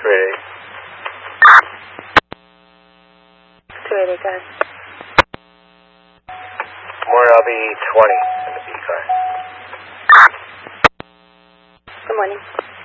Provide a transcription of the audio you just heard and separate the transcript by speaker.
Speaker 1: 288, go ahead.
Speaker 2: Morning, I'll be 20 in the B car.
Speaker 1: Good morning.